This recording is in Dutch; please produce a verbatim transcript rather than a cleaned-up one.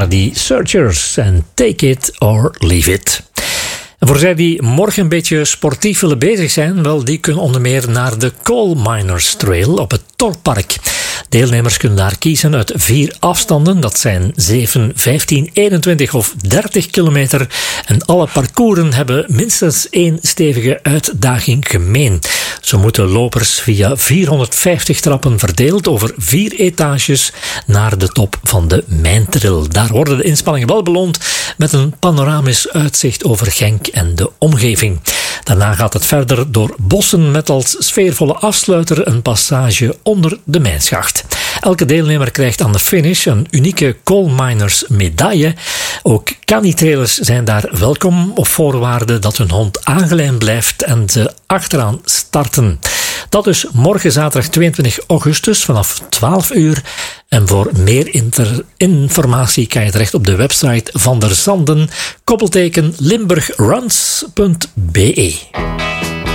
waren die Searchers en Take It or Leave It. En voor zij die morgen een beetje sportief willen bezig zijn, wel, die kunnen onder meer naar de Coal Miners Trail op het Torpark. Deelnemers kunnen daar kiezen uit vier afstanden. Dat zijn zeven, vijftien, eenentwintig of dertig kilometer. En alle parcoursen hebben minstens één stevige uitdaging gemeen. Zo moeten lopers via vierhonderdvijftig trappen verdeeld over vier etages naar de top van de Mijntrail. Daar worden de inspanningen wel beloond met een panoramisch uitzicht over Genk en de omgeving. Daarna gaat het verder door bossen met als sfeervolle afsluiter een passage onder de mijnschacht. Elke deelnemer krijgt aan de finish een unieke Coal Miners medaille. Ook canitrailers zijn daar welkom op voorwaarde dat hun hond aangelijnd blijft en ze achteraan starten. Dat is morgen zaterdag tweeëntwintig augustus vanaf twaalf uur. En voor meer inter- informatie kan je terecht op de website van der Zanden, koppelteken limburgruns punt be.